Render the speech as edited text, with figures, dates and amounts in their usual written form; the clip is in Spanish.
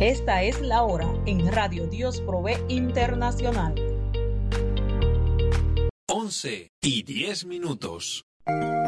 Esta es la hora en Radio Dios Provee Internacional. 11:10.